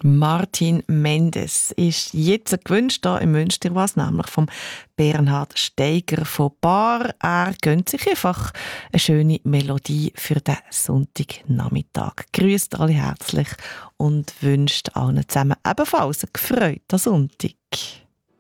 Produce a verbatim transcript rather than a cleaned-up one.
Martin Mendes ist jetzt gewünscht hier im Münster was, nämlich vom Bernhard Steiger von Bar. Er gönnt sich einfach eine schöne Melodie für den Sonntagnachmittag. Grüßt alle herzlich und wünscht allen zusammen ebenfalls einen gefreuten Sonntag.